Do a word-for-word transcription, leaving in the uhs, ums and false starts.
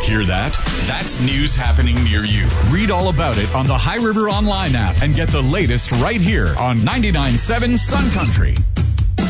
Hear that? That's news happening near you. Read all about it on the High River Online app and get the latest right here on ninety-nine point seven Sun Country.